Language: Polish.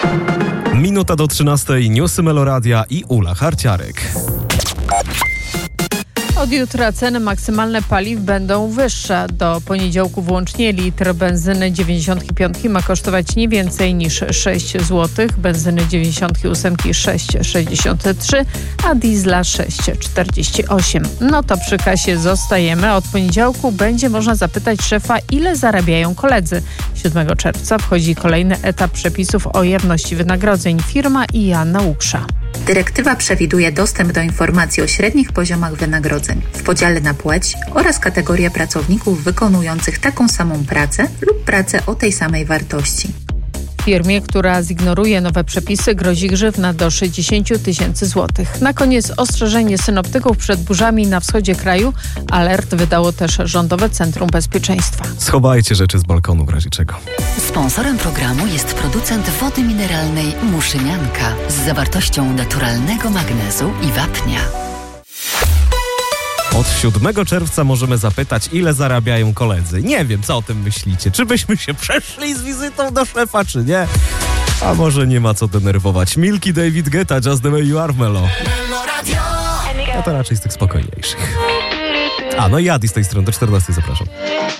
Minuta do 13:00, newsy Meloradia i Ula Harciarek. Od jutra ceny maksymalne paliw będą wyższe. Do poniedziałku włącznie litr benzyny 95 ma kosztować nie więcej niż 6 zł, benzyny 98 6,63, a diesla 6,48. No to przy kasie zostajemy. Od poniedziałku będzie można zapytać szefa, ile zarabiają koledzy. 7 czerwca wchodzi kolejny etap przepisów o jawności wynagrodzeń. Firma i Joanna Łuksza. Dyrektywa przewiduje dostęp do informacji o średnich poziomach wynagrodzeń w podziale na płeć oraz kategorię pracowników wykonujących taką samą pracę lub pracę o tej samej wartości. Firmie, która zignoruje nowe przepisy, grozi grzywna do 60 000 złotych. Na koniec ostrzeżenie synoptyków przed burzami na wschodzie kraju. Alert wydało też Rządowe Centrum Bezpieczeństwa. Schowajcie rzeczy z balkonu w razie czego. Sponsorem programu jest producent wody mineralnej Muszynianka z zawartością naturalnego magnezu i wapnia. Od 7 czerwca możemy zapytać, ile zarabiają koledzy. Nie wiem, co o tym myślicie. Czy byśmy się przeszli z wizytą do szefa, czy nie? A może nie ma co denerwować. Milki, David Guetta, Just the Way You Are, Melo. A to raczej z tych spokojniejszych. No i Adi z tej strony, do 14 zapraszam.